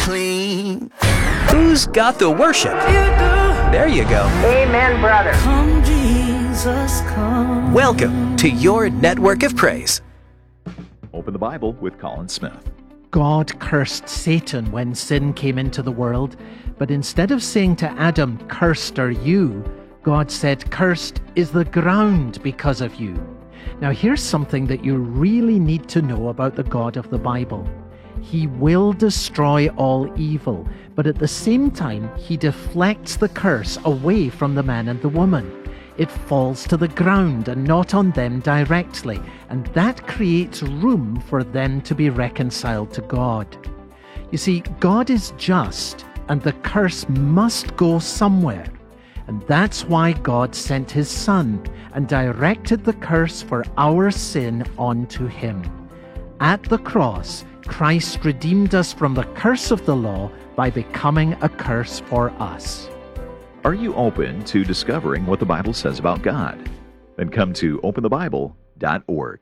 clean. Who's got the worship? There you go. Amen, brother. Come, Jesus, come. Welcome to your network of praise. Open the Bible with Colin Smith. God cursed Satan when sin came into the world, but instead of saying to Adam, "Cursed are you," God said, "Cursed is the ground because of you." Now here's something that you really need to know about the God of the Bible. He will destroy all evil, but at the same time, he deflects the curse away from the man and the woman. It falls to the ground and not on them directly, and that creates room for them to be reconciled to God. You see, God is just, and the curse must go somewhere. And that's why God sent his Son and directed the curse for our sin onto him. At the cross, Christ redeemed us from the curse of the law by becoming a curse for us. Are you open to discovering what the Bible says about God? Then come to openthebible.org.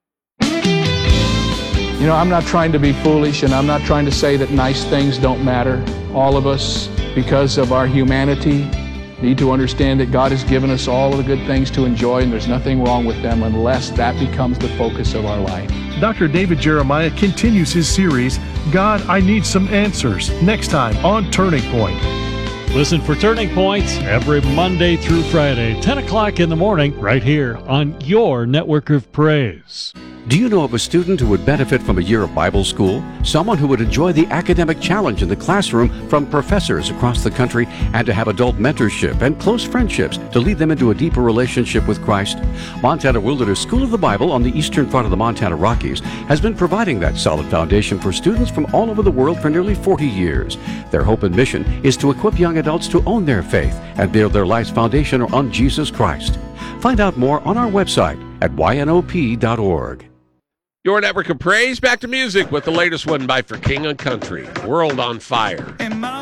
You know, I'm not trying to be foolish, and I'm not trying to say that nice things don't matter. All of us, because of our humanity, need to understand that God has given us all of the good things to enjoy, and there's nothing wrong with them unless that becomes the focus of our life. Dr. David Jeremiah continues his series, God, I Need Some Answers, next time on Turning Point. Listen for Turning Points every Monday through Friday, 10 o'clock in the morning, right here on your network of praise. Do you know of a student who would benefit from a year of Bible school? Someone who would enjoy the academic challenge in the classroom from professors across the country, and to have adult mentorship and close friendships to lead them into a deeper relationship with Christ? Montana Wilderness School of the Bible on the eastern front of the Montana Rockies has been providing that solid foundation for students from all over the world for nearly 40 years. Their hope and mission is to equip young adults to own their faith and build their life's foundation on Jesus Christ. Find out more on our website at ynop.org. Your network of praise, back to music with the latest one by For King and Country, World on Fire.